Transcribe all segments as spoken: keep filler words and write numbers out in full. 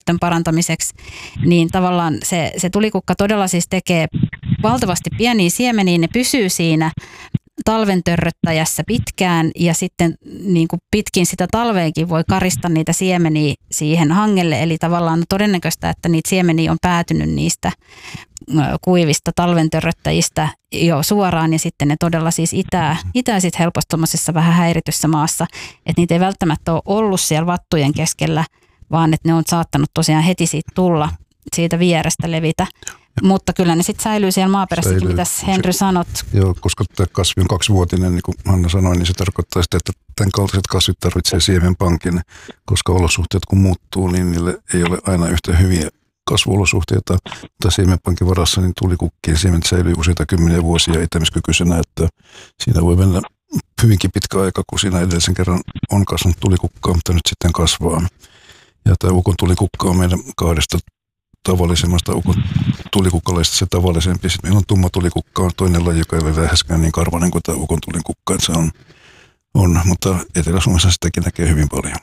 parantamiseksi, niin tavallaan se, se tulikukka todella siis tekee valtavasti pieniä siemeniä, ne pysyy siinä talven törröttäjässä pitkään ja sitten niin kuin pitkin sitä talveenkin voi karista niitä siemeniä siihen hangelle, eli tavallaan on todennäköistä, että niitä siemeniä on päätynyt niistä kuivista talven törröttäjistä jo suoraan ja sitten ne todella siis itää, itää sitten helposti tuommoisessa vähän häirityssä maassa, että niitä ei välttämättä ole ollut siellä vattujen keskellä, vaan että ne on saattanut tosiaan heti siitä tulla, siitä vierestä levitä. Mutta kyllä ne sitten säilyy siellä maaperässäkin, säilyy. Mitäs Henry sanot? Joo, koska tämä kasvi on kaksivuotinen, niin kuin Hanna sanoi, niin se tarkoittaa sitä, että tämän kaltaiset kasvit tarvitsee siemenpankin, koska olosuhteet kun muuttuu, niin niille ei ole aina yhtä hyviä kasvuolosuhteita. Mutta siemenpankin varassa niin tulikukkien siemen säilyy useita kymmeniä vuosia itämiskykyisenä, että siinä voi mennä hyvinkin pitkä aika, kun siinä edellisen kerran on kasvanut tulikukkaa, mutta nyt sitten kasvaa. Ja tämä ukon tulikukka on meidän kahdesta tavallisemmasta ukon tulikukkalaista se tavallisempi. Sitten meillä on tumma tulikukka, on toinen laji, joka ei ole läheskään niin karvainen kuin tämä ukon tulikukka, että se on, on, mutta Etelä-Suomessa sitäkin näkee hyvin paljon.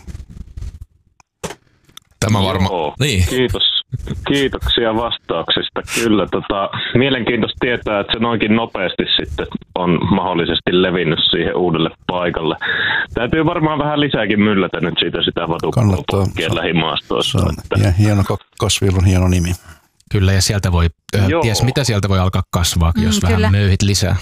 Tämä varma. Niin. Kiitos. Kiitoksia vastauksista. Kyllä, tota, mielenkiintoista tietää, että se noinkin nopeasti sitten on mahdollisesti levinnyt siihen uudelle paikalle. Täytyy varmaan vähän lisääkin myllätä nyt siitä sitä vatukkien lähimaastoista. Että hieno kasvilla on hieno nimi. Kyllä, ja sieltä voi, äh, ties mitä sieltä voi alkaa kasvaa, mm, jos kyllä. vähän möyhit lisää.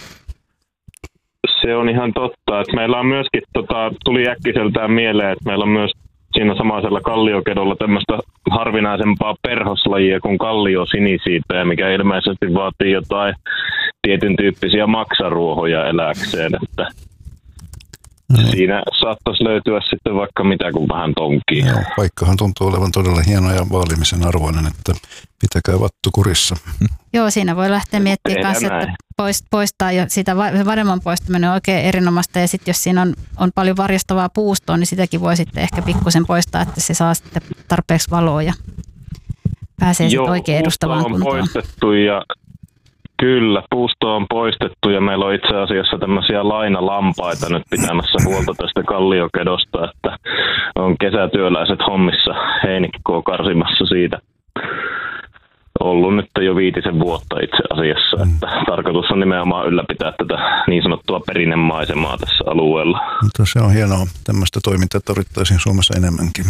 Se on ihan totta, että meillä on myöskin, tota, tuli äkkiseltään mieleen, että meillä on myös siinä samaisella kalliokedolla tämmöistä harvinaisempaa perhoslajia kuin kalliosinisipää, mikä ilmeisesti vaatii jotain tietyn tyyppisiä maksaruohoja eläkseen. Että mm. siinä saattaisi löytyä sitten vaikka mitä kuin vähän tonkia. Joo, paikkahan tuntuu olevan todella hieno ja vaalimisen arvoinen, että pitäkää vattu kurissa. Joo, siinä voi lähteä miettimään kanssa, että poistaa jo sitä varemman poistaminen on oikein erinomaista ja sitten jos siinä on, on paljon varjostavaa puustoa, niin sitäkin voi sitten ehkä pikkusen poistaa, että se saa sitten tarpeeksi valoa ja pääsee sitten oikein edustavaan kuntoon. Joo, puusto on poistettu ja kyllä, puusto on poistettu ja meillä on itse asiassa tämmöisiä lainalampaita nyt pitämässä huolta tästä kalliokedosta, että on kesätyöläiset hommissa heinikkoa karsimassa siitä. Ollut nyt jo viitisen vuotta itse asiassa, että tarkoitus on nimenomaan ylläpitää tätä niin sanottua perinnemaisemaa tässä alueella. Mutta se on hienoa. Tämmöistä toimintaa tarvittaisiin Suomessa enemmänkin.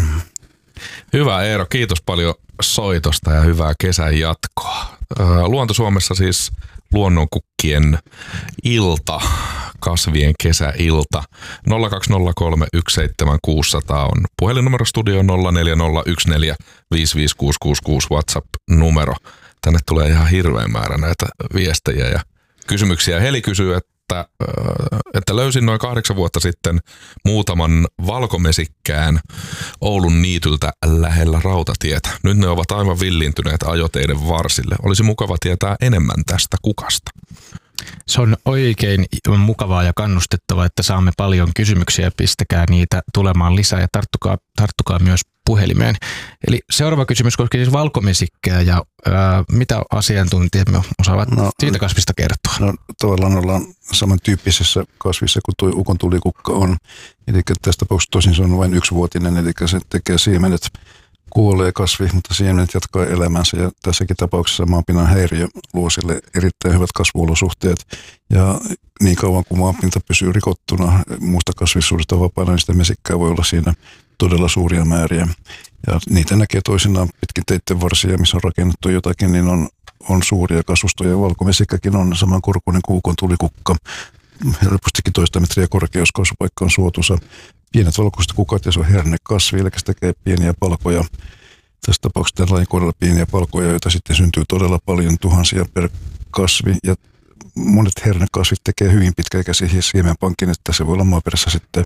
Hyvä Eero, kiitos paljon soitosta ja hyvää kesän jatkoa. Luonto Suomessa siis luonnonkukkien ilta, kasvien kesäilta. nolla kaksi nolla kolme yksi seitsemän kuusi nolla nolla on puhelinnumero studio nolla neljä nolla yksi neljä viisi viisi kuusi kuusi kuusi WhatsApp-numero. Tänne tulee ihan hirveän määrä näitä viestejä ja kysymyksiä. Heli kysyy, että, että löysin noin kahdeksan vuotta sitten muutaman valkomesikkään Oulun niityltä lähellä rautatietä. Nyt ne ovat aivan villintyneet ajoteiden varsille. Olisi mukava tietää enemmän tästä kukasta. Se on oikein mukavaa ja kannustettavaa, että saamme paljon kysymyksiä. Pistäkää niitä tulemaan lisää ja tarttukaa, tarttukaa myös puhelimeen. Eli seuraava kysymys koskee siis valkomesikkää ja ää, mitä asiantuntijamme osaavat no, siitä kasvista kertoa? No tavallaan ollaan samantyyppisessä kasvissa kuin tuo ukon tulikukka on. Eli tässä tapauksessa tosin se on vain yksivuotinen, eli se tekee siemenet. Kuolee kasvi, mutta siemenet jatkaa elämänsä ja tässäkin tapauksessa maanpinnan häiriö luo sille erittäin hyvät kasvuolosuhteet. Ja niin kauan kuin maanpinta pysyy rikottuna muusta kasvillisuudesta vapaana, niin sitä mesikkää voi olla siinä todella suuria määriä. Ja niitä näkee toisinaan pitkin teitten varsia, missä on rakennettu jotakin, niin on, on suuria kasvustoja. Valkomesikkäkin on saman korkuinen kuin ukon tulikukka. Helpostikin toista metriä korkeus, kasvupaikka on suotuisa. Pienet valkoiset kukat ja se on hernekasvi, eli se tekee pieniä palkoja. Tässä tapauksessa tämän lajin kohdalla pieniä palkoja, joita sitten syntyy todella paljon, tuhansia per kasvi. Ja monet hernekasvit tekee hyvin pitkäikäisiä siemenpankin, että se voi olla maaperässä sitten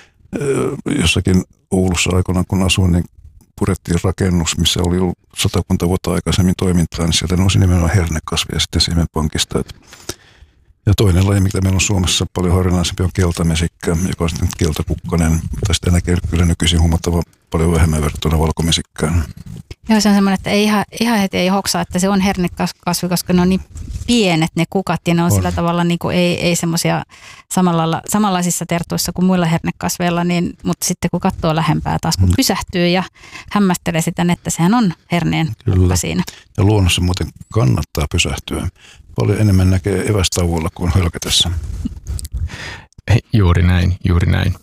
jossakin Oulussa aikoinaan, kun asuin, niin purettiin rakennus, missä oli ollut satakunta vuotta aikaisemmin toimintaa, niin sieltä nousi nimenomaan hernekasvia sitten siemenpankista. Ja toinen laji, mikä meillä on Suomessa paljon harvinaisempi, on keltamesikkä, joka on sitten keltakukkanen, mutta sitä näkee kyllä nykyisin huomattavan paljon vähemmän verrattuna valkomesikkään. Joo, se on semmoinen, että ei ihan, ihan heti ei hoksaa, että se on hernekasvi, koska ne on niin pienet ne kukat ja ne on, on. sillä tavalla niin kuin ei, ei semmoisia samanlaisissa tertuissa kuin muilla hernekasveilla, niin, mutta sitten kun katsoo lähempää taas, kun mm. pysähtyy ja hämmästelee sitä, että sehän on herneen kukka siinä. Ja luonnossa muuten kannattaa pysähtyä. Paljon enemmän näkee evästauolla kuin hölkätessä. Juuri näin, juuri näin.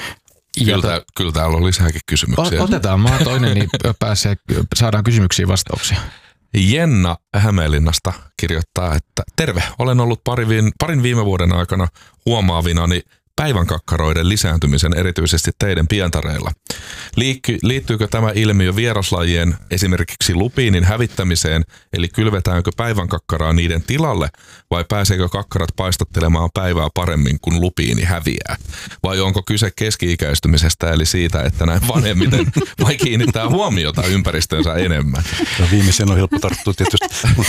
Kyllä, tää, kyllä täällä on lisääkin kysymyksiä. Otetaan maa toinen, niin pääsee, saadaan kysymyksiin vastauksia. Jenna Hämeenlinnasta kirjoittaa, että terve, olen ollut parin, parin viime vuoden aikana huomaavinani päivänkakkaroiden lisääntymisen erityisesti teidän pientareilla. Liikky, liittyykö tämä ilmiö vieraslajien esimerkiksi lupiinin hävittämiseen, eli kylvetäänkö päivänkakkaraa niiden tilalle, vai pääseekö kakkarat paistattelemaan päivää paremmin, kun lupiini häviää? Vai onko kyse keski-ikäistymisestä, eli siitä, että näin vanhemmiten vai kiinnittää huomiota ympäristöönsä enemmän? No, viimeisen on helppo tarttua tietysti,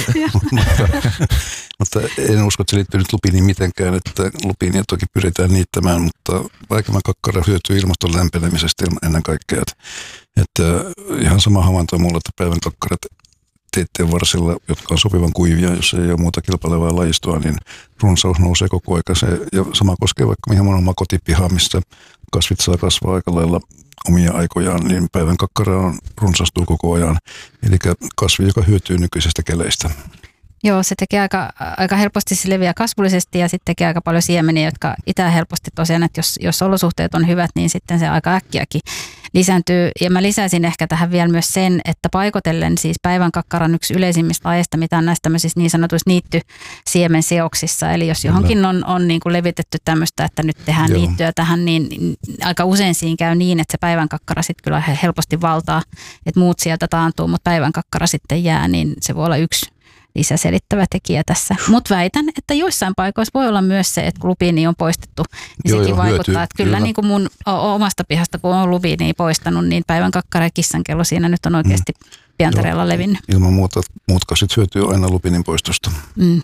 mutta, mutta en usko, että se liittyy nyt lupiiniin mitenkään, että lupiinia toki pyritään niittämään, mutta päiväkakkara hyötyy ilmaston lämpenemisestä ennen kaikkea. Että, että ihan sama havainto on mulle, että päivänkakkarat teitteen varsilla, jotka on sopivan kuivia, jos ei ole muuta kilpailevaa lajistoa, niin runsaus nousee koko aika. Se, ja sama koskee vaikka mihin mun oma kotipiha, missä kasvit saa kasvaa aika lailla omia aikojaan, niin päivänkakkara on runsastuu koko ajan. Eli kasvi, joka hyötyy nykyisestä keleistä. Joo, se tekee aika, aika helposti, se leviää kasvullisesti ja sitten tekee aika paljon siemeniä, jotka itää helposti tosiaan, että jos, jos olosuhteet on hyvät, niin sitten se aika äkkiäkin lisääntyy. Ja mä lisäisin ehkä tähän vielä myös sen, että paikotellen siis päivänkakkaran yksi yleisimmistä lajeista, mitä on näissä tämmöisissä niin sanotuissa niittysiemenseoksissa. Eli jos johonkin on, on niin kuin levitetty tämmöistä, että nyt tehdään Joo. niittyä tähän, niin aika usein siinä käy niin, että se päivänkakkara sitten kyllä helposti valtaa, että muut sieltä taantuu, mutta päivänkakkara sitten jää, niin se voi olla yksi lisäselittävä tekijä tässä. Mutta väitän, että joissain paikoissa voi olla myös se, että kun lupiini on poistettu, niin joo, sekin joo, vaikuttaa. hyötyy, että kyllä, kyllä. Niin kuin mun omasta pihasta, kun on lupiini poistanut, niin päivänkakkara ja kissankello siinä nyt on oikeasti mm. pientareella levinnyt. Ilman muuta muut kasvit hyötyy aina lupiinin poistosta. Mm.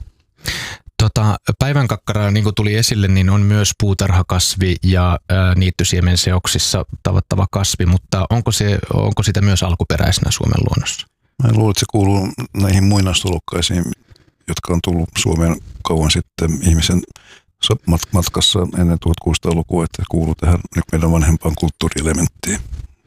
Tota, päivänkakkara, niin kuin tuli esille, niin on myös puutarhakasvi ja ää, niittysiemenseoksissa tavattava kasvi, mutta onko, se, onko sitä myös alkuperäisenä Suomen luonnossa? Mä luulen, että se kuuluu näihin muinaistulokkaisiin, jotka on tullut Suomeen kauan sitten ihmisen matkassa ennen tuhatkuusisataalukua, että kuuluu tähän nyt meidän vanhempaan kulttuurielementtiin.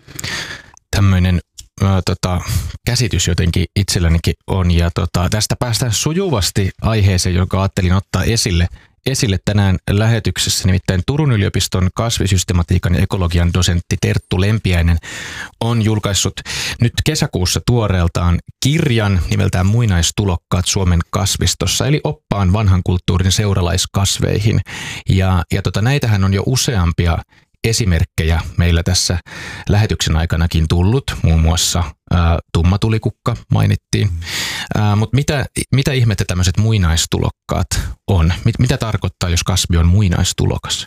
Tämmöinen ää, tota, käsitys jotenkin itsellänikin on, ja tota, tästä päästään sujuvasti aiheeseen, jonka ajattelin ottaa esille. esille tänään lähetyksessä, nimittäin Turun yliopiston kasvisystematiikan ja ekologian dosentti Terttu Lempiäinen on julkaissut nyt kesäkuussa tuoreeltaan kirjan nimeltään Muinaistulokkaat Suomen kasvistossa, eli oppaan vanhan kulttuurin seuralaiskasveihin. Ja, ja tota, näitähän on jo useampia esimerkkejä meillä tässä lähetyksen aikanakin tullut, muun muassa ää, tummatulikukkka mainittiin. Ää, mutta mitä, mitä ihmettä tämmöiset muinaistulokkaat on? Mit, mitä tarkoittaa, jos kasvi on muinaistulokas?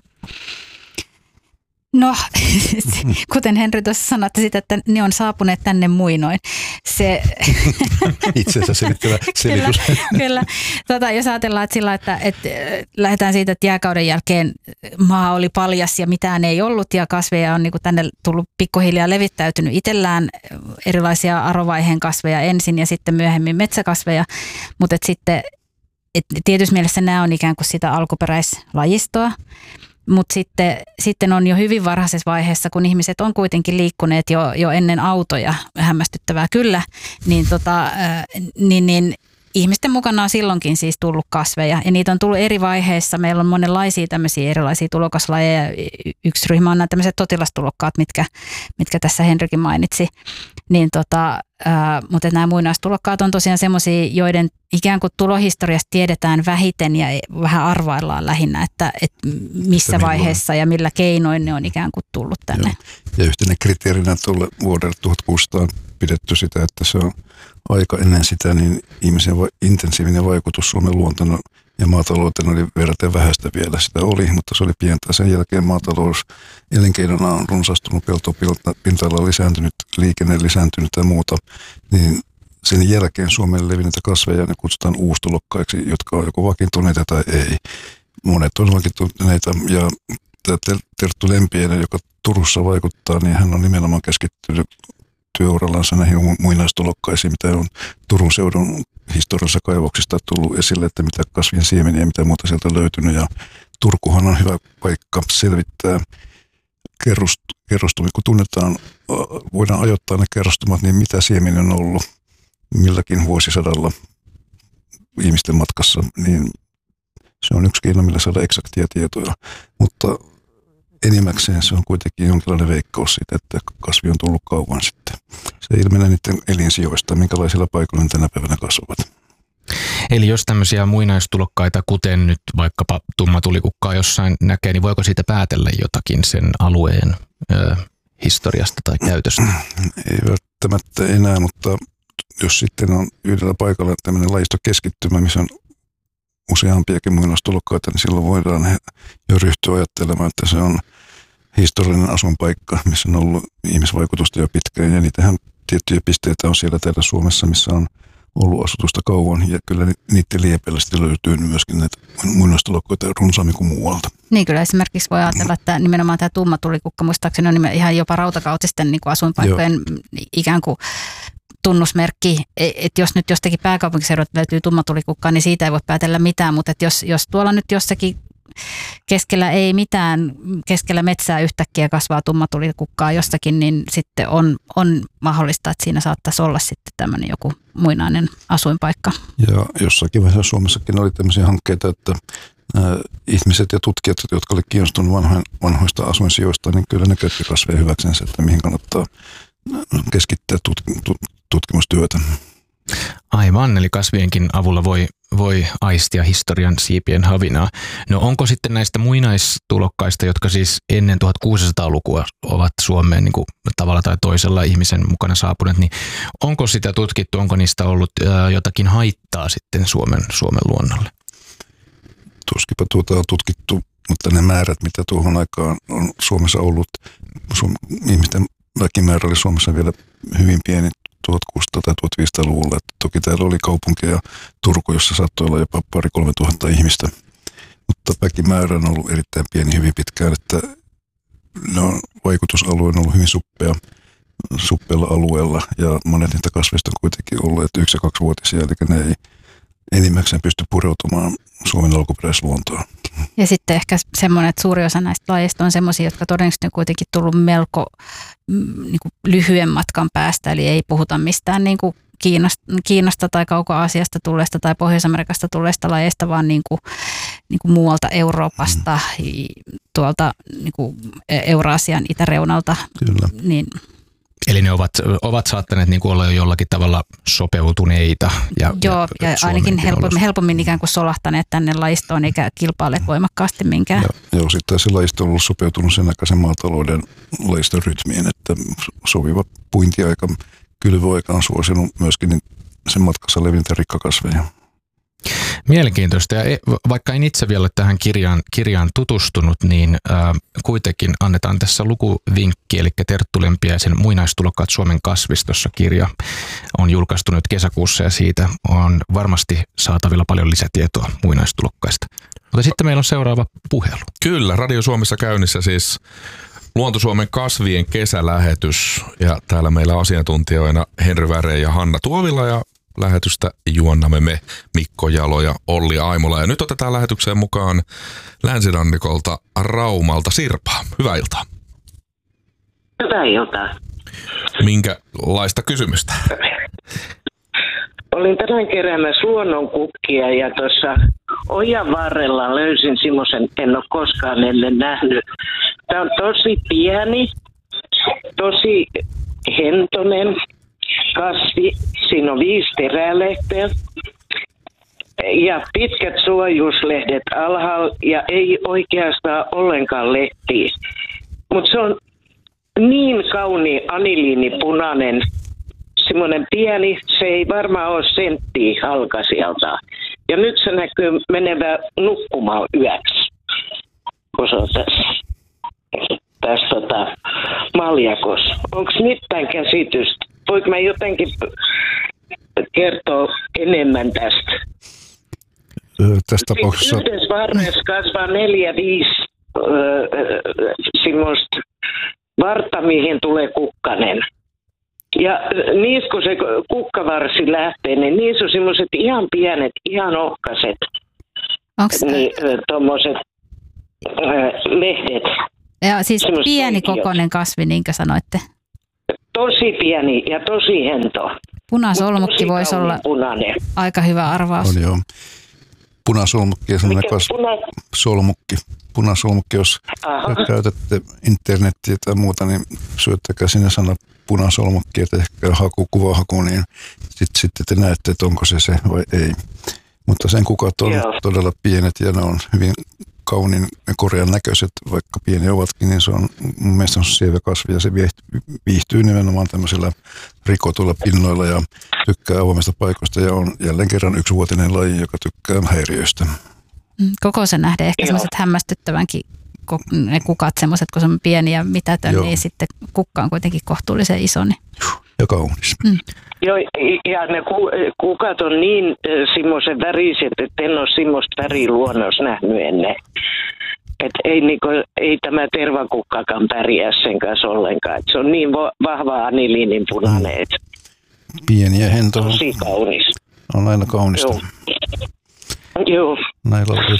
No, kuten Henri tuossa sanoi, että, sitä, että ne on saapuneet tänne muinoin. Se itsensä selittävä selitys. Kyllä, kyllä. Tota, jos ajatellaan, että, sillä, että, että lähdetään siitä, että jääkauden jälkeen maa oli paljas ja mitään ei ollut ja kasveja on niin kuin tänne tullut pikkuhiljaa levittäytynyt itsellään, erilaisia arovaiheen kasveja ensin ja sitten myöhemmin metsäkasveja, mutta sitten et tietyssä mielessä nämä on ikään kuin sitä alkuperäislajistoa. Mutta sitten, sitten on jo hyvin varhaisessa vaiheessa, kun ihmiset on kuitenkin liikkuneet jo, jo ennen autoja, hämmästyttävää kyllä, niin, tota, niin, niin ihmisten mukana on silloinkin siis tullut kasveja. Ja niitä on tullut eri vaiheissa. Meillä on monenlaisia tämmöisiä erilaisia tulokaslajeja. Yksi ryhmä on nämä tämmöiset totilastulokkaat, mitkä, mitkä tässä Henrikin mainitsi. Niin tota, ää, mutta nämä muinaistulokkaat on tosiaan semmoisia, joiden ikään kuin tulohistoriasta tiedetään vähiten ja vähän arvaillaan lähinnä, että, että missä vaiheessa ja millä keinoin ne on ikään kuin tullut tänne. Joo. Ja yhtenä kriteerinä tuolle vuodelle tuhatkuusisataa on pidetty sitä, että se on aika ennen sitä, niin ihmisen va- intensiivinen vaikutus Suomen luontoon ja maatalouteen oli verraten vähäistä vielä. Sitä oli, mutta se oli pientä. Sen jälkeen maatalous elinkeinona on runsastunut, peltopinta-ala on lisääntynyt, liikenne lisääntynyt ja muuta. Niin sen jälkeen Suomeen levinneitä kasveja ne kutsutaan uustulokkaiksi, jotka on joko vakiintuneita tai ei. Monet on vakiintuneita ja Terttu Lempiäinen, joka Turussa vaikuttaa, niin hän on nimenomaan keskittynyt työurallansa näihin muinaistulokkaisiin, mitä on Turun seudun historiallisessa kaivoksista tullut esille, että mitä kasvien siemeniä ja mitä muuta sieltä löytynyt. Ja Turkuhan on hyvä paikka selvittää kerrostumia, kun tunnetaan, voidaan ajoittaa ne kerrostumat, niin mitä siemeni on ollut milläkin vuosisadalla ihmisten matkassa, niin se on yksi keino, millä saada eksaktia tietoja, mutta enimmäkseen se on kuitenkin jonkinlainen veikkaus siitä, että kasvi on tullut kauan sitten. Se ilmenee niiden elinsijoista, minkälaisilla paikoilla ne tänä päivänä kasvavat. Eli jos tämmöisiä muinaistulokkaita, kuten nyt vaikkapa tummatulikukaa jossain näkee, niin voiko siitä päätellä jotakin sen alueen ö, historiasta tai käytöstä? Ei välttämättä enää, mutta jos sitten on yhdellä paikalla tämmöinen lajistokeskittymä, missä on useampiakin muinaistulokkaita, niin silloin voidaan jo ryhtyä ajattelemaan, että se on historiallinen asuinpaikka, missä on ollut ihmisvaikutusta jo pitkään. Ja niitähän tiettyjä pisteitä on siellä täällä Suomessa, missä on ollut asutusta kauan. Ja kyllä niiden liepeillä sitten löytyy myöskin näitä muinaistulokkaita runsaammin kuin muualta. Niin kyllä esimerkiksi voi ajatella, että nimenomaan tämä tummatulikuka muistaakseni on ihan jopa rautakautisten niin kuin asuinpaikkojen Joo. ikään kuin tunnusmerkki, että jos nyt jostakin pääkaupunkiseudulta löytyy tummatulikukaa, niin siitä ei voi päätellä mitään, mutta että jos, jos tuolla nyt jossakin keskellä ei mitään, keskellä metsää yhtäkkiä kasvaa tummatulikukaa jostakin, niin sitten on, on mahdollista, että siinä saattaisi olla sitten tämmöinen joku muinainen asuinpaikka. Ja jossakin vaiheessa Suomessakin oli tämmöisiä hankkeita, että nämä ihmiset ja tutkijat, jotka olivat kiinnostuneet vanhoista asuinsijoista, niin kyllä ne käytti kasveja hyväksensä, että mihin kannattaa keskittää tutkimustyötä. Aivan, eli kasvienkin avulla voi, voi aistia historian siipien havinaa. No onko sitten näistä muinaistulokkaista, jotka siis ennen tuhatkuusisataalukua ovat Suomeen niin kuin tavalla tai toisella ihmisen mukana saapuneet, niin onko sitä tutkittu, onko niistä ollut ää, jotakin haittaa sitten Suomen, Suomen luonnolle? Tuskipa tuota on tutkittu, mutta ne määrät, mitä tuohon aikaan on Suomessa ollut, ihmisten väkimäärä oli Suomessa vielä hyvin pieni tuhatkuusisataa- tai tuhatviisisataaluvulla. Toki täällä oli kaupunkeja Turku, jossa saattoi olla jopa pari kolme tuhatta ihmistä, mutta väkimäärä on ollut erittäin pieni hyvin pitkään, että ne on, vaikutusalue on ollut hyvin suppea, suppealla alueella ja monet niitä kasveista on kuitenkin olleet yksi- ja kaksivuotisia, eli ne ei enimmäkseen pysty pureutumaan Suomen alkuperäisluontoon. Ja sitten ehkä semmoinen, että suuri osa näistä lajeista on semmoisia, jotka todennäköisesti on kuitenkin tullut melko niin kuin lyhyen matkan päästä, eli ei puhuta mistään niin kuin Kiinasta, Kiinasta tai Kauko-Aasiasta tulleesta tai Pohjois-Amerikasta tulleesta lajeista, vaan niin kuin, niin kuin muualta Euroopasta, mm. tuolta niin kuin Euraasian itäreunalta. Kyllä. Niin, eli ne ovat, ovat saattaneet niin kuin olla jo jollakin tavalla sopeutuneita. Ja, Joo, ja, ja ainakin helpommin, helpommin ikään kuin solahtaneet tänne lajistoon eikä kilpailleet voimakkaasti minkään. Ja, joo, sitten se lajisto on ollut sopeutunut sen aikaisen maatalouden lajiston rytmiin, että sopiva puintiaika, kylvöaika on suosinut myöskin sen matkassa levintä rikkakasveja. Mielenkiintoista, ja vaikka en itse vielä tähän kirjaan, kirjaan tutustunut, niin äh, kuitenkin annetaan tässä lukuvinkki, eli Terttu Lempiäisen Muinaistulokkaat Suomen kasvistossa -kirja on julkaistu nyt kesäkuussa, ja siitä on varmasti saatavilla paljon lisätietoa muinaistulokkaista. Mutta sitten meillä on seuraava puhelu. Kyllä, Radio Suomessa käynnissä siis Luonto-Suomen kasvien kesälähetys, ja täällä meillä asiantuntijoina Henry Väreen ja Hanna Tuovila, ja lähetystä juonnamme me Mikko Jalo ja Olli Aimola. Ja nyt otetaan lähetykseen mukaan länsirannikolta Raumalta Sirpa. Hyvää iltaa. Hyvää iltaa. Minkälaista kysymystä? Olin tänään keräämässä luonnonkukkia ja tuossa ojan varrella löysin semmoisen, en ole koskaan ennen nähnyt. Tämä on tosi pieni, tosi hentonen kasvi. Siinä on viisi terälehteä ja pitkät suojuuslehdet alhaalla ja ei oikeastaan ollenkaan lehtiä. Mutta se on niin kauni aniliinipunainen, semmoinen pieni, se ei varmaan ole senttiä halka sieltä. Ja nyt se näkyy menevä nukkumaan yöksi, kun se on tässä, tässä tota, maljakossa. Onko mitään käsitystä? Voinko mä jotenkin kertoa enemmän tästä? Tässä tapauksessa... Yhdessä varressa kasvaa neljä, viisi semmoista vartta, mihin tulee kukkanen. Ja niissä kun se kukkavarsi lähtee, niin niissä on semmoiset ihan pienet, ihan ohkaset, Onks, niin tuommoiset lehdet. ja siis semmoiset pieni poikiot. kokoinen kasvi, niinkö sanoitte? Tosi pieni ja tosi hento. Punasolmukki Tosi voisi kauniin olla punainen. aika hyvä arvaus. On joo. Punasolmukki ja sellainen Mikä kasvi. puna- Solmukki. Punasolmukki, jos Aha. käytätte internettiä tai muuta, niin syöttäkää sinne sana punasolmukki, että ehkä haku, kuvahaku, niin sitten sit te näette, että onko se se vai ei. Mutta sen kukat on Joo. todella pienet ja ne on hyvin kauniin ja korean näköiset, vaikka pieniä ovatkin, niin se on mun mielestä on sievä kasvi ja se viihtyy nimenomaan tämmöisillä rikotuilla pinnoilla ja tykkää avoimista paikoista ja on jälleen kerran yksivuotinen laji, joka tykkää häiriöistä. Mm, Kokoisen nähden ehkä Joo. semmoiset hämmästyttävänkin ko- ne kukat, semmoiset kun se on pieni ja mitätön, Joo. niin sitten kukka on kuitenkin kohtuullisen iso. Niin. Ja kaunis. Joo, ja ne ku, kukat on niin semmoisen väriset, että en ole semmoista väriä luonnossa nähnyt ennen. Että ei, niinku, ei tämä tervakukkakaan pärjää sen kanssa ollenkaan. Et se on niin vo, vahva aniliinin punainen, että Pieni ja hento on, tosi kaunis. on aina kaunista. Joo. Joo. Näillä on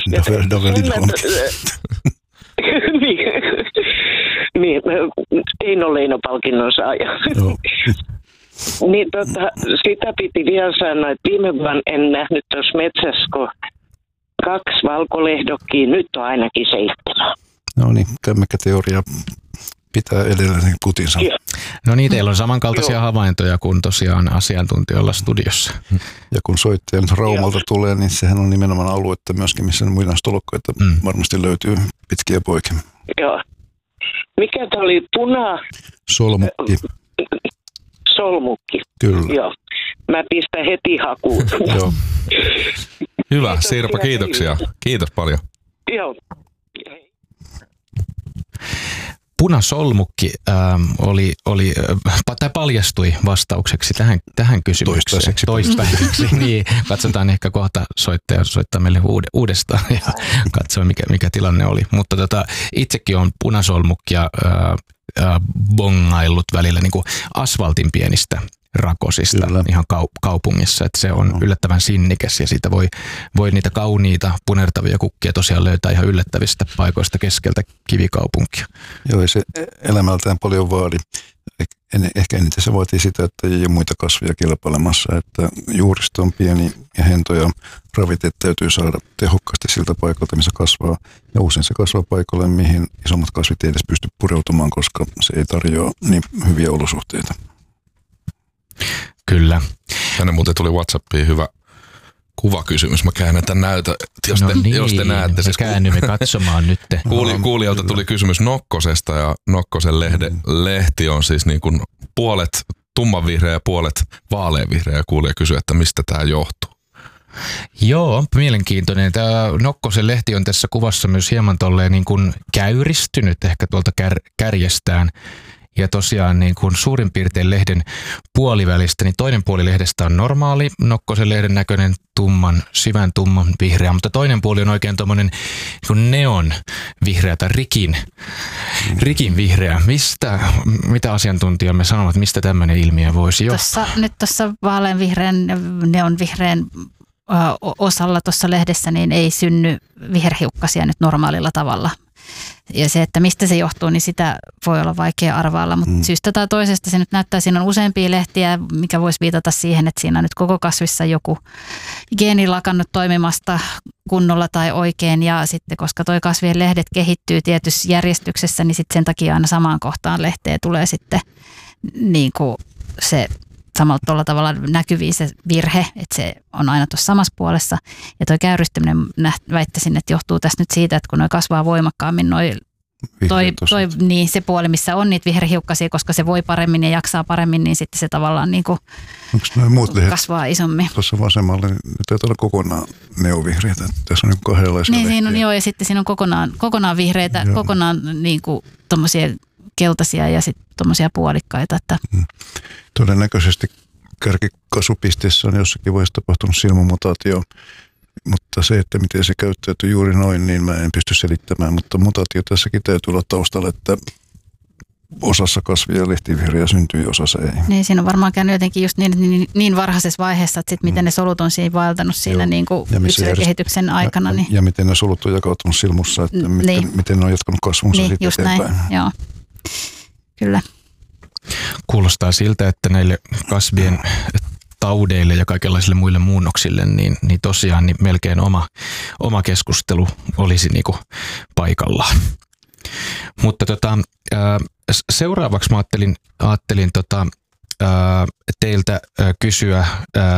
niin, niin, Eino Leino-palkinnon saaja. Joo. Niin tota, sitä piti vielä sanoa, että viime vuonna en nähnyt tuossa metsässä, kun kaksi valkolehdokkia, nyt on ainakin seitsemän. No niin, kämmekä teoria pitää edelleen kutinsa. Joo. No niin, teillä on samankaltaisia Joo. havaintoja kuin tosiaan asiantuntijoilla studiossa. Ja kun soittaja nyt Raumalta tulee, niin sehän on nimenomaan aluetta myöskin, missä muinaistolokkoita Mm. varmasti löytyy pitkiä poikia. Joo. Mikä tämä oli? Puna Solmukki, solmukki. kyllä. Joo. Mä pistän heti hakuun. Joo. Hyvä, Kiitoksia Sirpa, kiitoksia. teille. Kiitos paljon. Joo. Punasolmukki ähm, oli, oli, äh, tai paljastui vastaukseksi tähän, tähän kysymykseen. Toistaiseksi. Toistaiseksi. Niin, katsotaan ehkä kohta soittaja soittaa meille uude, uudestaan ja katsoo mikä, mikä tilanne oli. Mutta tota, itsekin on punasolmukkia äh, äh, bongaillut välillä niin kuin asfaltin pienistä rakosista Kyllä. ihan kau- kaupungissa, että se on No. yllättävän sinnikäs ja siitä voi, voi niitä kauniita punertavia kukkia tosiaan löytää ihan yllättävistä paikoista keskeltä kivikaupunkia. Joo, ei se elämältään paljon vaadi. Eh- Ehkä eniten se vaatii sitä, että ei ole muita kasveja kilpailemassa, että juuristo on pieni ja hento ja raviteet täytyy saada tehokkaasti siltä paikalta, missä kasvaa. Ja usein se kasvaa paikalle, mihin isommat kasvit ei edes pysty pureutumaan, koska se ei tarjoa niin hyviä olosuhteita. Kyllä. Tänne muuten tuli WhatsAppiin hyvä kuvakysymys. Mä käännän tämän näytön, jos, No te, niin, jos te näette. me Siis käännymme katsomaan nyt. kuuli, kuulijalta tuli kysymys Nokkosesta ja Nokkosen lehde, lehti on siis niin kuin puolet tummanvihreä ja puolet vaaleanvihreä. Ja kuulija kysyi, että mistä tämä johtuu. Joo, mielenkiintoinen. Tämä Nokkosen lehti on tässä kuvassa myös hieman tolleen niin kuin käyristynyt ehkä tuolta kär, kärjestään. Ja tosiaan niin kuin suurin piirtein lehden puolivälistä, niin toinen puoli lehdestä on normaali Nokkosen lehden näköinen tumman, syvän tumman vihreä, mutta toinen puoli on oikein tuommoinen niin neon vihreä tai rikin, rikin vihreä. Mistä, mitä asiantuntijamme sanovat, mistä tämmöinen ilmiö voisi johtua? Tossa, nyt tuossa vaaleanvihreän, neonvihreän ö, osalla tuossa lehdessä niin ei synny viherhiukkasia nyt normaalilla tavalla. Ja se, että mistä se johtuu, niin sitä voi olla vaikea arvailla, mutta mm. syystä tai toisesta se nyt näyttää, siinä on useampia lehtiä, mikä voisi viitata siihen, että siinä on nyt koko kasvissa joku geeni lakannut toimimasta kunnolla tai oikein, ja sitten koska toi kasvien lehdet kehittyy tietyssä järjestyksessä, niin sitten sen takia aina samaan kohtaan lehteen tulee sitten niin kuin se samalla tuolla tavalla näkyviin se virhe, että se on aina tuossa samassa puolessa. Ja tuo käyristyminen väittäisin, että johtuu tästä nyt siitä, että kun noi kasvaa voimakkaammin, noi, toi, toi, niin se puoli, missä on niitä viherhiukkasia, koska se voi paremmin ja jaksaa paremmin, niin sitten se tavallaan niin kuin muut kasvaa isommin. Tuossa vasemmalla, niin täytyy olla kokonaan neovihreitä. Tässä on niin kahdenlaisia Niin, lehtiä. siinä on joo, ja sitten siinä on kokonaan, kokonaan vihreitä, Joo. kokonaan niin kuin tommosia keltaisia ja sitten tommosia puolikkaita. Että Hmm. Todennäköisesti kärkikasvupisteessä on jossakin vaiheessa tapahtunut silmumutaatio, mutta se, että miten se käyttäytyy juuri noin, niin mä en pysty selittämään, mutta mutaatio tässäkin täytyy olla taustalla, että osassa kasvia lehtivihreä syntyy, osassa ei. Niin, siinä on varmaan käynyt jotenkin just niin, niin, niin varhaisessa vaiheessa, että sit miten mm. ne solut on siinä vaeltanut siinä niin kuin yksilökehityksen aikana. Ja, niin. ja miten ne solut on jakautunut silmussa, että miten, niin. miten ne on jatkanut kasvunsa niin, sitten just eteenpäin. Näin. Joo, kyllä. Kuulostaa siltä, että näille kasvien taudeille ja kaikenlaisille muille muunnoksille, niin, niin tosiaan niin melkein oma, oma keskustelu olisi niinku paikallaan. Mutta tota, seuraavaksi mä ajattelin, ajattelin tota, teiltä kysyä